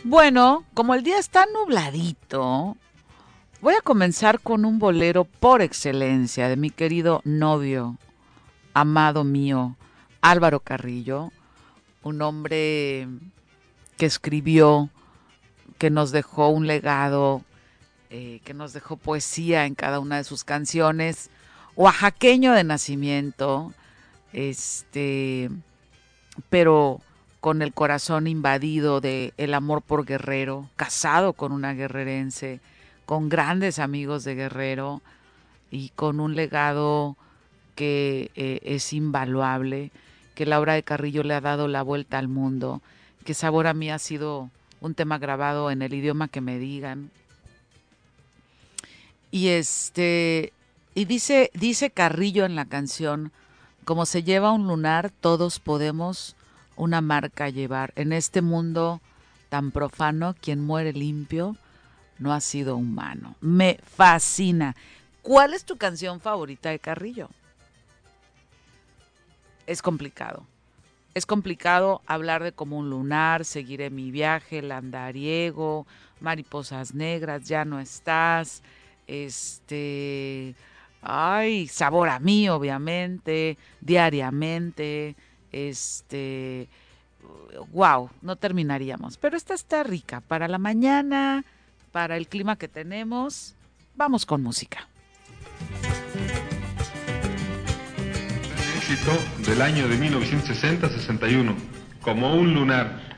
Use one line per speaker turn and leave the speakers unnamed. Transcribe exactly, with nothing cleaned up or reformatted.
Bueno, como el día está nubladito, voy a comenzar con un bolero por excelencia de mi querido novio, amado mío, Álvaro Carrillo, un hombre que escribió, que nos dejó un legado, eh, que nos dejó poesía en cada una de sus canciones, oaxaqueño de nacimiento, este, pero con el corazón invadido de el amor por Guerrero, casado con una guerrerense, con grandes amigos de Guerrero y con un legado que eh, es invaluable, que Laura de Carrillo le ha dado la vuelta al mundo, que Sabor a mí ha sido un tema grabado en el idioma que me digan. Y este y dice dice Carrillo en la canción, como se lleva un lunar, todos podemos una marca llevar. En este mundo tan profano, quien muere limpio no ha sido humano. Me fascina. ¿Cuál es tu canción favorita de Carrillo? Es complicado. Es complicado hablar de como un lunar, seguiré mi viaje, el andariego, mariposas negras, ya no estás, este, ay, sabor a mí, obviamente, diariamente, este, wow, no terminaríamos. Pero esta está rica para la mañana, para el clima que tenemos. Vamos con música.
Éxito del año de mil novecientos sesenta sesenta y uno, como un lunar.